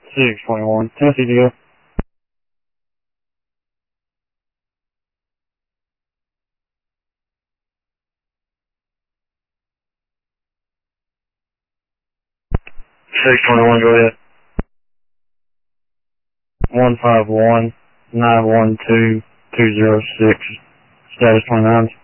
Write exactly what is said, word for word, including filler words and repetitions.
six twenty-one, Tennessee deal. six twenty-one, go ahead. one five one, nine one two, two zero six, status twenty-nine.